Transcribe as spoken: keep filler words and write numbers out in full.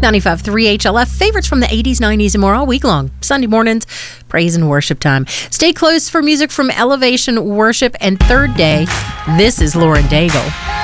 ninety-five point three H L F, favorites from the eighties, nineties, and more all week long. Sunday mornings, praise and worship time. Stay close for music from Elevation Worship and Third Day. This is Lauren Daigle.